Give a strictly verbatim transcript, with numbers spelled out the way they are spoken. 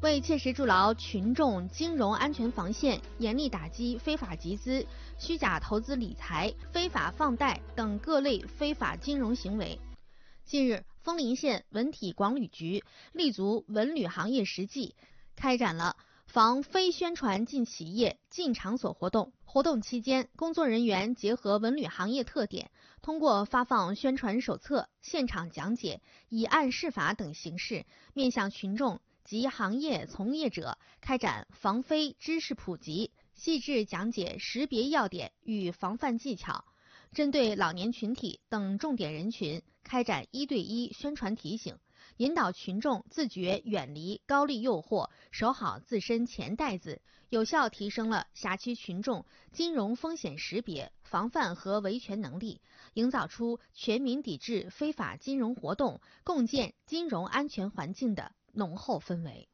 为切实筑牢群众金融安全防线，严厉打击非法集资、虚假投资理财、非法放贷等各类非法金融行为。近日，枫林县文体广旅局立足文旅行业实际，开展了防非宣传进企业、进场所活动。活动期间，工作人员结合文旅行业特点，通过发放宣传手册、现场讲解、以案释法等形式，面向群众及行业从业者开展防非知识普及，细致讲解识别要点与防范技巧。针对老年群体等重点人群，开展一对一宣传提醒，引导群众自觉远离高利诱惑，守好自身钱袋子，有效提升了辖区群众金融风险识别、防范和维权能力，营造出全民抵制非法金融活动、共建金融安全环境的浓厚氛围。